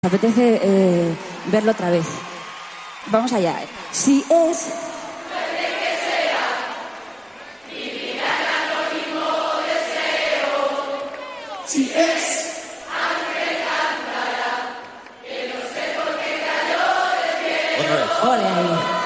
Me apetece verlo otra vez. Vamos allá. Si es... Si es... Otra vez. Ole ahí.